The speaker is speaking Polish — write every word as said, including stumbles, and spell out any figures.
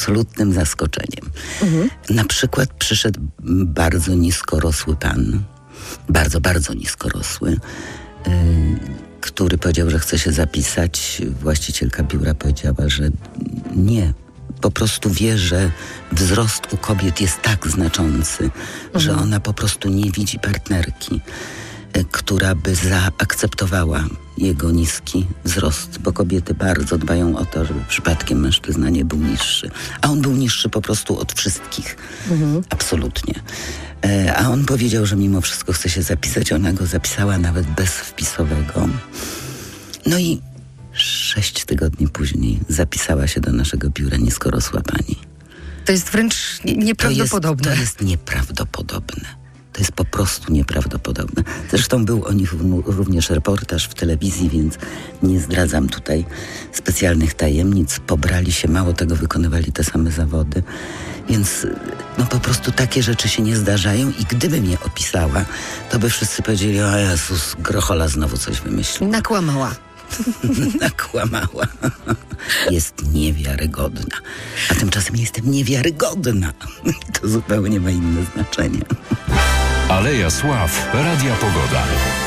absolutnym zaskoczeniem. Mhm. Na przykład przyszedł bardzo niskorosły pan, bardzo, bardzo niskorosły, yy, który powiedział, że chce się zapisać. Właścicielka biura powiedziała, że nie. Po prostu wie, że wzrost u kobiet jest tak znaczący, mhm. że ona po prostu nie widzi partnerki, która by zaakceptowała jego niski wzrost, bo kobiety bardzo dbają o to, żeby przypadkiem mężczyzna nie był niższy. A on był niższy po prostu od wszystkich. Mhm. Absolutnie. E, a on powiedział, że mimo wszystko chce się zapisać. Ona go zapisała nawet bez wpisowego. No i sześć tygodni później zapisała się do naszego biura niskorosła pani. To jest wręcz nieprawdopodobne. To jest, to jest nieprawdopodobne. To jest po prostu nieprawdopodobne. Zresztą był o nich również reportaż w telewizji, więc nie zdradzam tutaj specjalnych tajemnic. Pobrali się, mało tego, wykonywali te same zawody. Więc no po prostu takie rzeczy się nie zdarzają i gdyby mnie opisała, to by wszyscy powiedzieli: o Jezus, Grochola znowu coś wymyślił. Nakłamała. Nakłamała. Jest niewiarygodna. A tymczasem jestem niewiarygodna. To zupełnie ma inne znaczenie. Aleja Sław, Radia Pogoda.